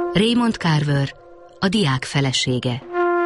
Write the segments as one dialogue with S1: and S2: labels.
S1: Raymond Carver, a diák felesége.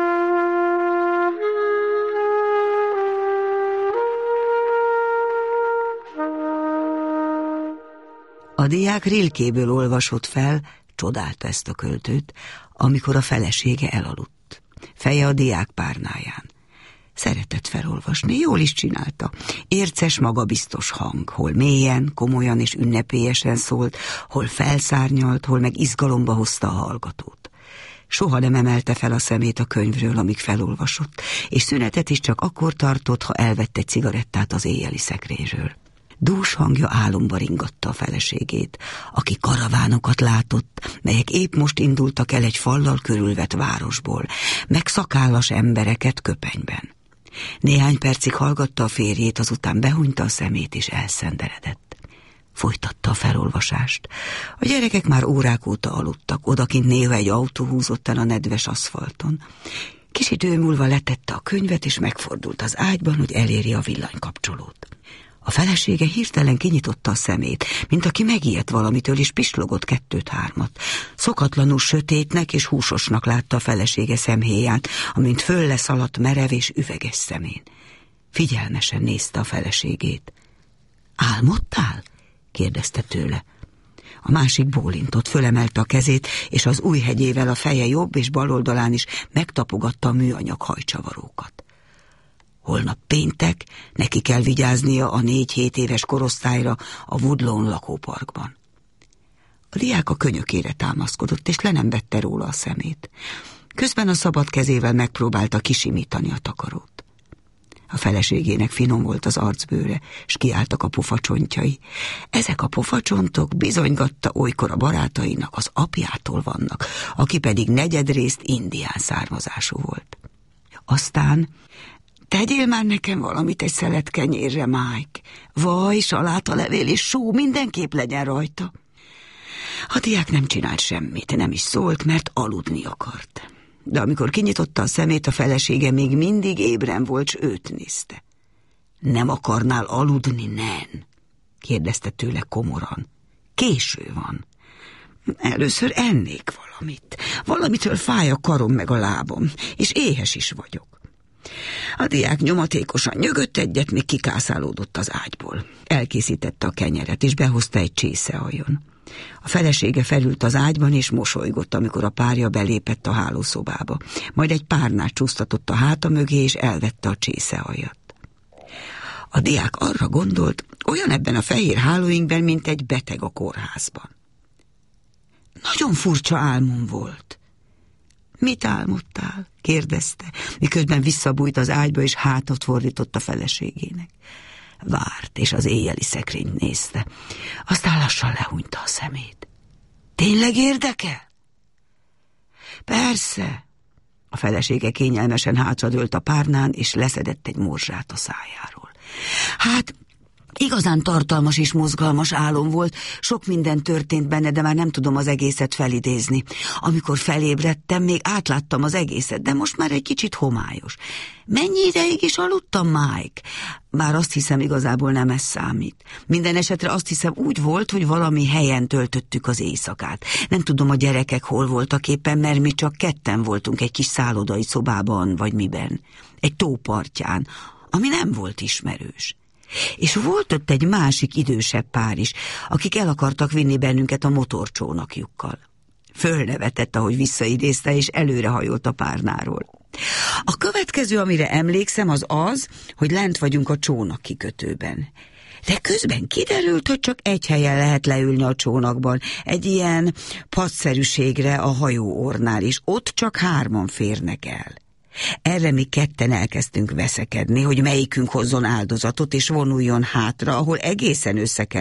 S2: A diák Rilkéből olvasott fel, csodálta ezt a költőt, amikor a felesége elaludt. Feje a diák párnáján. Szeretett felolvasni, jól is csinálta. Érces, magabiztos hang, hol mélyen, komolyan és ünnepélyesen szólt, hol felszárnyalt, hol meg izgalomba hozta a hallgatót. Soha nem emelte fel a szemét a könyvről, amíg felolvasott, és szünetet is csak akkor tartott, ha elvett egy cigarettát az éjjeli szekrényről. Dús hangja álomba ringatta a feleségét, aki karavánokat látott, melyek épp most indultak el egy fallal körülvett városból, meg szakállas embereket köpenyben. Néhány percig hallgatta a férjét, azután behunyta a szemét és elszenderedett. Folytatta a felolvasást. A gyerekek már órák óta aludtak, odakint néha egy autó húzott el a nedves aszfalton. Kis idő múlva letette a könyvet, és megfordult az ágyban, hogy eléri a villanykapcsolót. A felesége hirtelen kinyitotta a szemét, mint aki megijedt valamitől, és pislogott 2-3. Szokatlanul sötétnek és húsosnak látta a felesége szemhéját, amint föl leszaladt merev és üveges szemén. Figyelmesen nézte a feleségét. Álmodtál? Kérdezte tőle. A másik bólintott, fölemelte a kezét, és az ujjhegyével a feje jobb és bal oldalán is megtapogatta a műanyag hajcsavarókat. Holnap péntek, neki kell vigyáznia a 4-7 éves korosztályra a Woodlawn lakóparkban. A diák a könyökére támaszkodott, és le nem vette róla a szemét. Közben a szabad kezével megpróbálta kisimítani a takarót. A feleségének finom volt az arcbőre, s kiálltak a pofacsontjai. Ezek a pofacsontok, bizonygatta olykor a barátainak, az apjától vannak, aki pedig negyedrészt indián származású volt. Aztán: tegyél már nekem valamit egy szelet kenyérre, Mike. Vaj, salátalevél és só, mindenképp legyen rajta. A diák nem csinált semmit, nem is szólt, mert aludni akart. De amikor kinyitotta a szemét, a felesége még mindig ébren volt, s őt nézte. Nem akarnál aludni, nen? Kérdezte tőle komoran. Késő van. Először ennék valamit. Valamitől fáj a karom meg a lábom, és éhes is vagyok. A diák nyomatékosan nyögött egyet, még kikászálódott az ágyból. Elkészítette a kenyeret, és behozta egy csészealjon. A felesége felült az ágyban, és mosolygott, amikor a párja belépett a hálószobába. Majd egy párnát csúsztatott a háta mögé, és elvette a csészealjat. A diák arra gondolt, olyan ebben a fehér hálóinkben, mint egy beteg a kórházban. Nagyon furcsa álmom volt. Mit álmodtál? Kérdezte, miközben visszabújt az ágyba, és hátat fordított a feleségének. Várt, és az éjjeli szekrényt nézte. Aztán lassan lehunyta a szemét. Tényleg érdekel? Persze. A felesége kényelmesen hátradőlt a párnán, és leszedett egy morzsát a szájáról. Hát, igazán tartalmas és mozgalmas álom volt, sok minden történt benne, de már nem tudom az egészet felidézni. Amikor felébredtem, még átláttam az egészet, de most már egy kicsit homályos. Mennyi ideig is aludtam, Mike? Bár azt hiszem, igazából nem ez számít. Minden esetre azt hiszem, úgy volt, hogy valami helyen töltöttük az éjszakát. Nem tudom, a gyerekek hol voltak éppen, mert mi csak 2 voltunk egy kis szállodai szobában, vagy miben. Egy tó partján, ami nem volt ismerős. És volt ott egy másik idősebb pár is, akik el akartak vinni bennünket a motorcsónakjukkal. Fölnevetett, ahogy visszaidézte, és előrehajolt a párnáról. A következő, amire emlékszem, az, hogy lent vagyunk a csónakkikötőben. De közben kiderült, hogy csak egy helyen lehet leülni a csónakban, egy ilyen padszerűségre a hajóornál, és ott csak 3 férnek el. Erre mi 2 elkezdtünk veszekedni, hogy melyikünk hozzon áldozatot és vonuljon hátra, ahol egészen össze